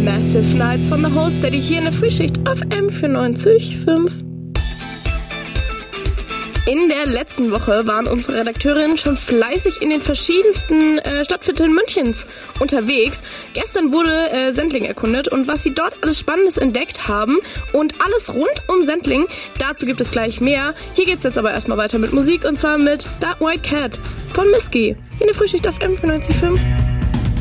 Massive Nights von The Whole Steady hier in der Frühschicht auf M94.5. In der letzten Woche waren unsere Redakteurinnen schon fleißig in den verschiedensten Stadtvierteln Münchens unterwegs. Gestern wurde Sendling erkundet und was sie dort alles Spannendes entdeckt haben und alles rund um Sendling, dazu gibt es gleich mehr. Hier geht's jetzt aber erstmal weiter mit Musik und zwar mit Dark White Cat von Misky hier in der Frühschicht auf M94.5.